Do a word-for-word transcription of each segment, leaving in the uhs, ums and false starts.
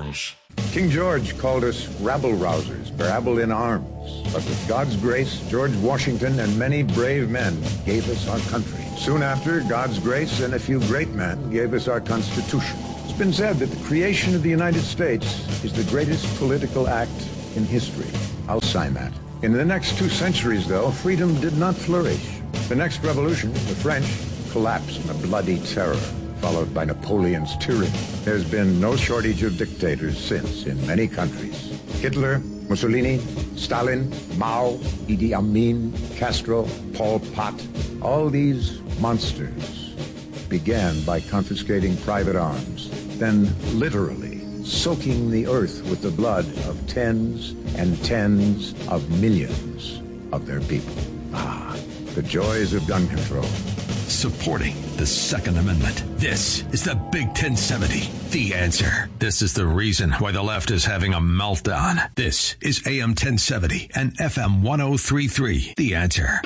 arms. King George called us rabble-rousers, rabble in arms. But with God's grace, George Washington and many brave men gave us our country. Soon after, God's grace and a few great men gave us our Constitution. It's been said that the creation of the United States is the greatest political act in history. I'll sign that. In the next two centuries, though, freedom did not flourish. The next revolution, the French, collapsed in a bloody terror, followed by Napoleon's tyranny. There's been no shortage of dictators since in many countries. Hitler, Mussolini, Stalin, Mao, Idi Amin, Castro, Pol Pot, all these monsters began by confiscating private arms, then literally soaking the earth with the blood of tens and tens of millions of their people. Ah, the joys of gun control. Supporting the Second Amendment. This is the Big ten seventy, The Answer. This is the reason why the left is having a meltdown. This is A M ten seventy and F M ten thirty-three, The Answer.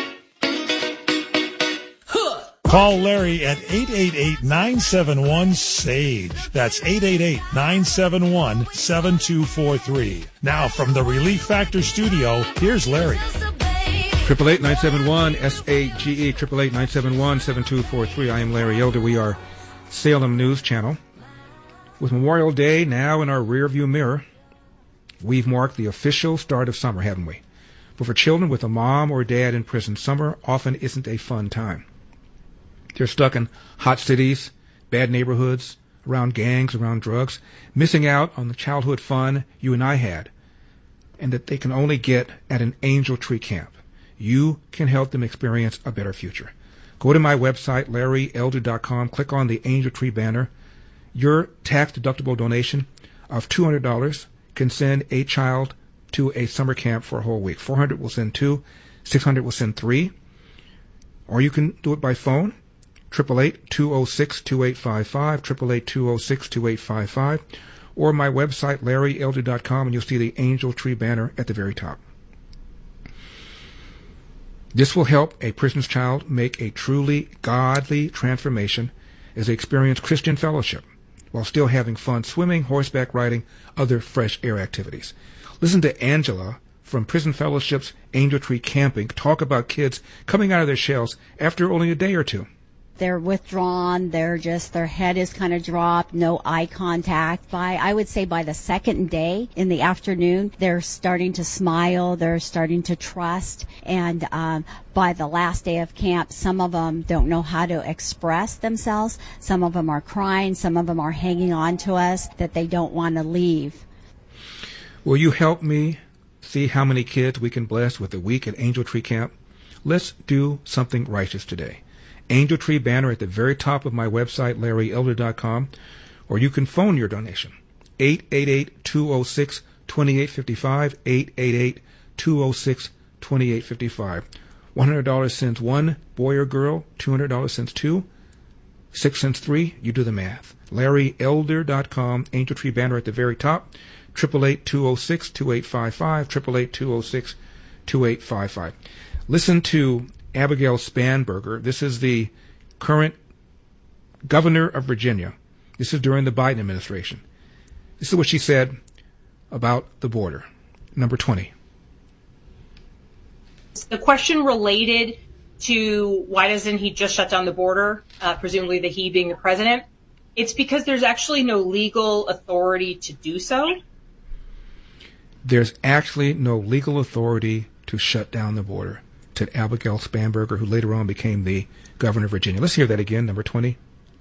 Call Larry at eight eight eight, nine seven one, S A G E. That's eight eight eight, nine seven one, seven two four three. Now from the Relief Factor studio, here's Larry. Triple eight nine seven one S A G E. Triple eight nine seven one seven two four three. I am Larry Elder. We are Salem News Channel. With Memorial Day now in our rearview mirror, we've marked the official start of summer, haven't we? But for children with a mom or dad in prison, summer often isn't a fun time. They're stuck in hot cities, bad neighborhoods, around gangs, around drugs, missing out on the childhood fun you and I had, and that they can only get at an Angel Tree camp. You can help them experience a better future. Go to my website, larry elder dot com, click on the Angel Tree banner. Your tax-deductible donation of two hundred dollars can send a child to a summer camp for a whole week. four hundred dollars will send two, six hundred dollars will send three. Or you can do it by phone, eight eight eight, two oh six, two eight five five, eight eight eight, two oh six, two eight five five, or my website, larry elder dot com, and you'll see the Angel Tree banner at the very top. This will help a prisoner's child make a truly godly transformation as they experience Christian fellowship while still having fun swimming, horseback riding, other fresh air activities. Listen to Angela from Prison Fellowship's Angel Tree Camping talk about kids coming out of their shells after only a day or two. They're withdrawn. They're just, their head is kind of dropped, no eye contact. By, I would say by the second day in the afternoon, they're starting to smile. They're starting to trust. And um, by the last day of camp, some of them don't know how to express themselves. Some of them are crying. Some of them are hanging on to us that they don't want to leave. Will you help me see how many kids we can bless with a week at Angel Tree Camp? Let's do something righteous today. Angel Tree banner at the very top of my website, larry elder dot com, or you can phone your donation, eight eight eight, two oh six, two eight five five, eight eight eight, two oh six, two eight five five. one hundred dollars sends one boy or girl, two hundred dollars sends two, six cents three, you do the math. larry elder dot com, Angel Tree banner at the very top, eight eight eight, two oh six, two eight five five, eight eight eight, two oh six, two eight five five. Listen to Abigail Spanberger. This is the current governor of Virginia. This is during the Biden administration. This is what she said about the border. Number twenty. The question related to why doesn't he just shut down the border, uh, presumably the he being the president, it's because there's actually no legal authority to do so. There's actually no legal authority to shut down the border, said Abigail Spanberger, who later on became the governor of Virginia. Let's hear that again, number twenty.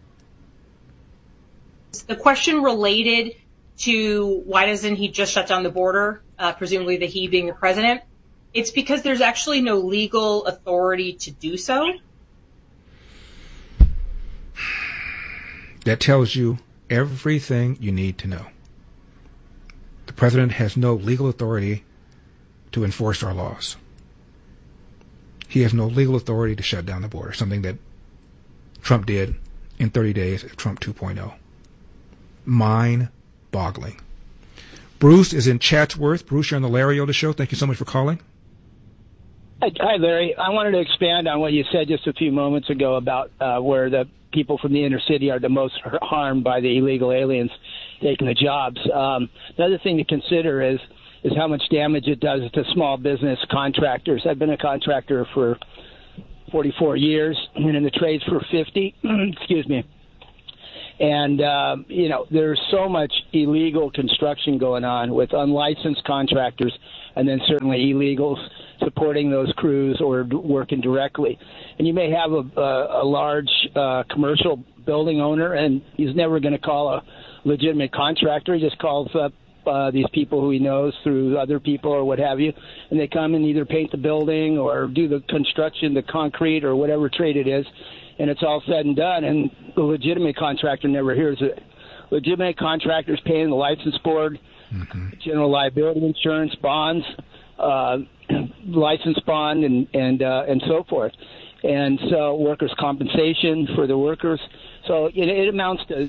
The question related to why doesn't he just shut down the border, uh, presumably the he being the president, it's because there's actually no legal authority to do so. That tells you everything you need to know. The president has no legal authority to enforce our laws. He has no legal authority to shut down the border, something that Trump did in thirty days of Trump two point oh. Mind-boggling. Bruce is in Chatsworth. Bruce, you're on the Larry Elder Show. Thank you so much for calling. Hi, Larry. I wanted to expand on what you said just a few moments ago about uh, where the people from the inner city are the most harmed by the illegal aliens. taking the jobs. Um, another thing to consider is is how much damage it does to small business contractors. I've been a contractor for forty-four years and in the trades for fifty. Excuse me. And, uh, you know, there's so much illegal construction going on with unlicensed contractors and then certainly illegals supporting those crews or d- working directly. And you may have a, a, a large uh, commercial building owner, and he's never going to call a legitimate contractor. He just calls up uh, these people who he knows through other people or what have you, and they come and either paint the building or do the construction, the concrete or whatever trade it is, and it's all said and done, and the legitimate contractor never hears it. Legitimate contractors paying the license board, mm-hmm. general liability insurance, bonds, uh, license bond, and and uh, and so forth. And so workers' compensation for the workers. So it, it amounts to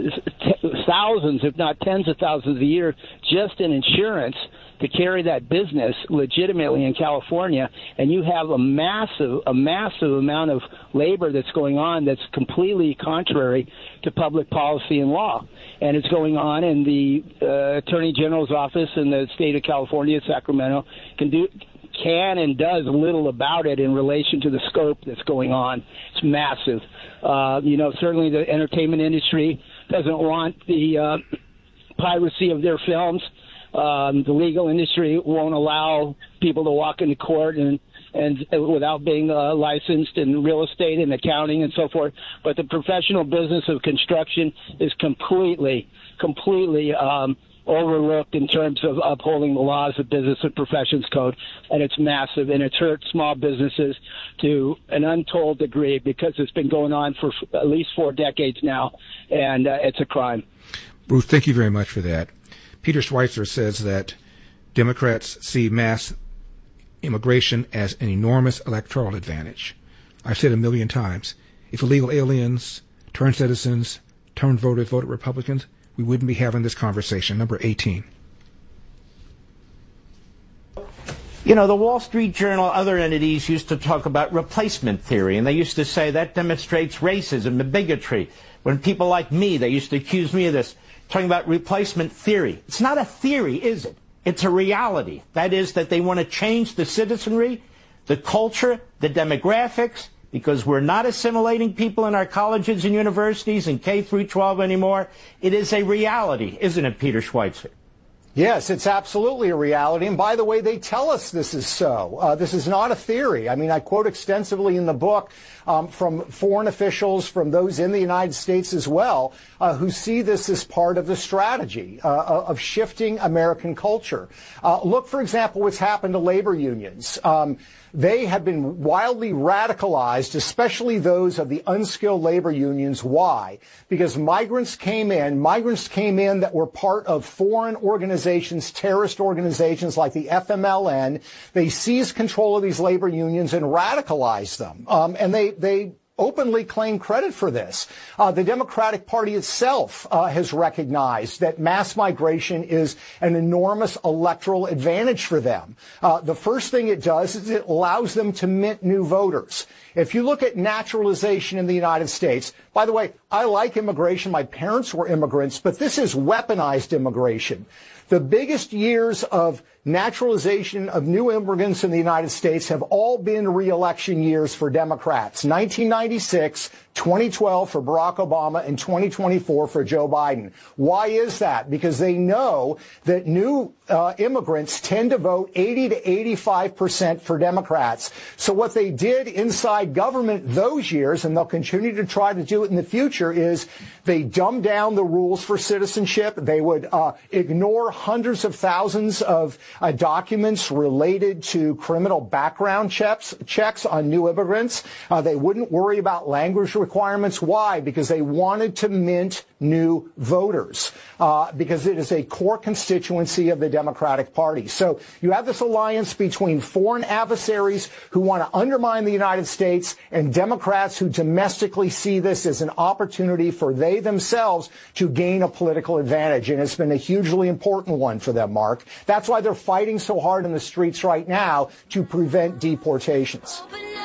thousands, if not tens of thousands a year just in insurance to carry that business legitimately in California. And you have a massive, a massive amount of labor that's going on that's completely contrary to public policy and law. And it's going on, and the uh, Attorney General's office in the state of California, Sacramento, can do can and does little about it in relation to the scope that's going on. It's massive. Uh, you know, certainly the entertainment industry doesn't want the uh, piracy of their films. Um, the legal industry won't allow people to walk into court and and without being uh, licensed in real estate and accounting and so forth. But the professional business of construction is completely, completely um, overlooked in terms of upholding the laws of Business and Professions Code, and it's massive, and it's hurt small businesses to an untold degree because it's been going on for at least four decades now, and uh, it's a crime. Bruce, thank you very much for that. Peter Schweitzer says that Democrats see mass immigration as an enormous electoral advantage. I've said a million times, if illegal aliens, turned citizens, turned voters voted Republicans, we wouldn't be having this conversation. Number eighteen. You know, the Wall Street Journal, other entities used to talk about replacement theory, and they used to say that demonstrates racism and bigotry. When people like me, they used to accuse me of this, talking about replacement theory. It's not a theory, is it? It's a reality. That is that they want to change the citizenry, the culture, the demographics, because we're not assimilating people in our colleges and universities and K through twelve anymore. It is a reality, isn't it, Peter Schweitzer? Yes, it's absolutely a reality. And by the way, they tell us this is so. Uh, this is not a theory. I mean, I quote extensively in the book um, from foreign officials, from those in the United States as well, uh, who see this as part of the strategy uh, of shifting American culture. Uh, look, for example, what's happened to labor unions. Um, They have been wildly radicalized, especially those of the unskilled labor unions. Why? Because migrants came in, migrants came in that were part of foreign organizations, terrorist organizations like the F M L N. They seized control of these labor unions and radicalized them. Um, and they, they, openly claim credit for this. Uh, the Democratic Party itself uh, has recognized that mass migration is an enormous electoral advantage for them. Uh, the first thing it does is it allows them to mint new voters. If you look at naturalization in the United States, by the way, I like immigration. My parents were immigrants, but this is weaponized immigration. The biggest years of naturalization of new immigrants in the United States have all been re-election years for Democrats. nineteen ninety-six, twenty twelve for Barack Obama, and twenty twenty-four for Joe Biden. Why is that? Because they know that new uh, immigrants tend to vote eighty to eighty-five percent for Democrats. So what they did inside government those years, and they'll continue to try to do it in the future, is they dumbed down the rules for citizenship. They would uh, ignore hundreds of thousands of uh, documents related to criminal background checks, checks on new immigrants. Uh, they wouldn't worry about language requirements. Why? Because they wanted to mint new voters, uh, because it is a core constituency of the Democratic Party. So you have this alliance between foreign adversaries who want to undermine the United States and Democrats who domestically see this as an opportunity for they themselves to gain a political advantage. And it's been a hugely important one for them, Mark. That's why they're fighting so hard in the streets right now to prevent deportations.